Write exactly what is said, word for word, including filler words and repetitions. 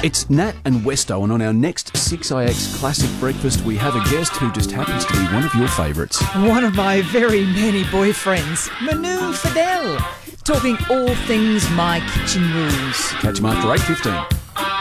It's Nat and Westo, and on our next six I X Classic Breakfast, we have a guest who just happens to be one of your favourites. One of my very many boyfriends, Manu Fidel, talking all things My Kitchen Rules. Catch him after eight fifteen.